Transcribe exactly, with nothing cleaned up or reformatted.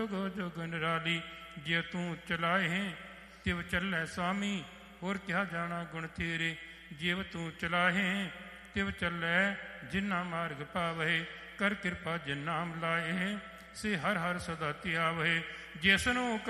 ਜੁਗੋ ਜੁਗ ਨਿਰਾਲੀ। ਜੇ ਤੂੰ ਚਲਾਏ ਹੈ ਤਿਵ ਚੱਲੈ ਸੁਆਮੀ, ਹੋਰ ਕਿਹਾ ਜਾਣਾ ਗੁਣ ਤੇਰੇ। ਜਿਵ ਤੂੰ ਚਲਾਹੇ ਤਿਵ ਚੱਲੈ ਜਿਨਾ ਮਾਰਗ ਪਾਵਹਿ। ਕਰ ਕਿਰਪਾ ਜਿਨ ਨਾਮ ਲਾਏ ਸੇ ਹਰ ਹਰ ਸਦਾ ਧਿਆਵਹਿ। ਜਿਸ ਨੂੰ